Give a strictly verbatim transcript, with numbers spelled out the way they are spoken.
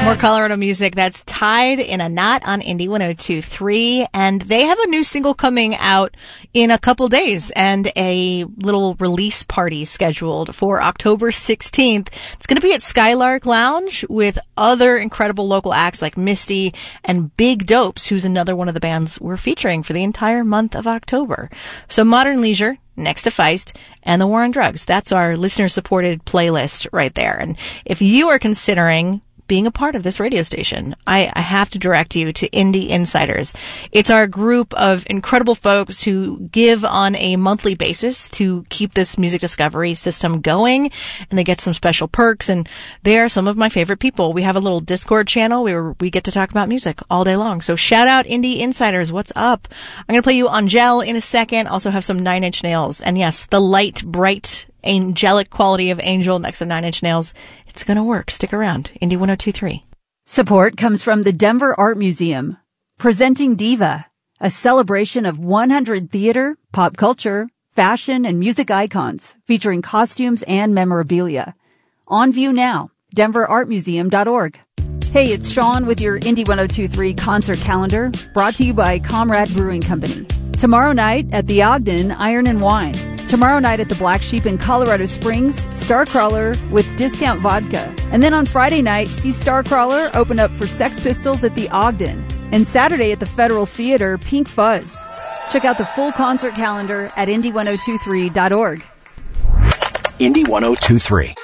More Colorado music that's tied in a knot on Indie one oh two point three, and they have a new single coming out in a couple days and a little release party scheduled for October sixteenth. It's going to be at Skylark Lounge with other incredible local acts like Misty and Big Dopes, who's another one of the bands we're featuring for the entire month of October. So Modern Leisure, Next to Feist, and The War on Drugs. That's our listener-supported playlist right there. And if you are considering being a part of this radio station, I, I have to direct you to Indie Insiders. It's our group of incredible folks who give on a monthly basis to keep this music discovery system going, and they get some special perks, and they are some of my favorite people. We have a little Discord channel where we get to talk about music all day long. So shout out Indie Insiders. What's up? I'm going to play you Angel in a second. Also have some Nine Inch Nails. And yes, the light, bright, angelic quality of Angel next to Nine Inch Nails. It's going to work. Stick around. Indie one oh two point three. Support comes from the Denver Art Museum, presenting Diva, a celebration of one hundred theater, pop culture, fashion, and music icons featuring costumes and memorabilia. On view now, denver art museum dot org. Hey, it's Sean with your Indie one oh two point three concert calendar, brought to you by Comrade Brewing Company. Tomorrow night at the Ogden, Iron and Wine. Tomorrow night at the Black Sheep in Colorado Springs, Starcrawler with Discount Vodka. And then on Friday night, see Starcrawler open up for Sex Pistols at the Ogden. And Saturday at the Federal Theater, Pink Fuzz. Check out the full concert calendar at indie one oh two three dot org. Indie one oh two point three.